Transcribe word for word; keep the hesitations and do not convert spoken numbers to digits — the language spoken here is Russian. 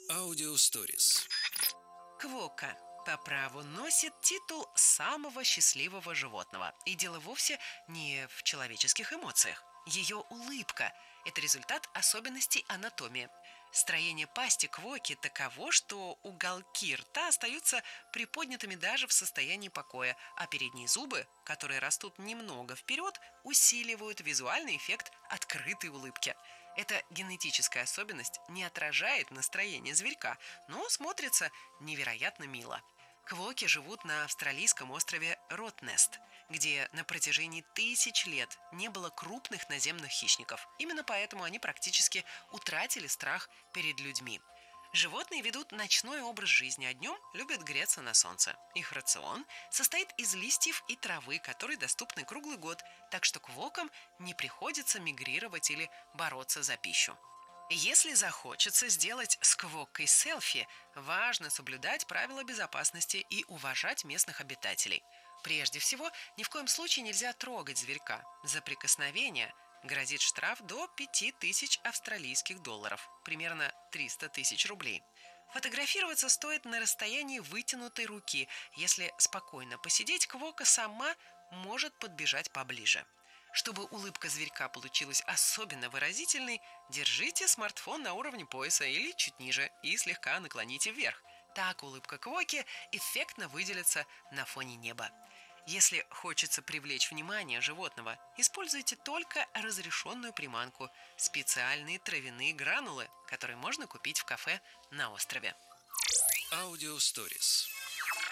Аудиосторис. Квокка по праву носит титул самого счастливого животного. И дело вовсе не в человеческих эмоциях. Ее улыбка– это результат особенностей анатомии. Строение пасти квоки таково, что уголки рта остаются приподнятыми даже в состоянии покоя, а передние зубы, которые растут немного вперед, усиливают визуальный эффект открытой улыбки. Эта генетическая особенность не отражает настроение зверька, но смотрится невероятно мило. Квоки живут на австралийском острове Ротнест, где на протяжении тысяч лет не было крупных наземных хищников. Именно поэтому они практически утратили страх перед людьми. Животные ведут ночной образ жизни, а днем любят греться на солнце. Их рацион состоит из листьев и травы, которые доступны круглый год, так что квокам не приходится мигрировать или бороться за пищу. Если захочется сделать с квоккой селфи, важно соблюдать правила безопасности и уважать местных обитателей. Прежде всего, ни в коем случае нельзя трогать зверька. За прикосновение грозит штраф до пяти тысяч австралийских долларов, примерно триста тысяч рублей. Фотографироваться стоит на расстоянии вытянутой руки. Если спокойно посидеть, квокка сама может подбежать поближе. Чтобы улыбка зверька получилась особенно выразительной, держите смартфон на уровне пояса или чуть ниже и слегка наклоните вверх. Так улыбка квоки эффектно выделится на фоне неба. Если хочется привлечь внимание животного, используйте только разрешенную приманку, специальные травяные гранулы, которые можно купить в кафе на острове. Аудиосторис.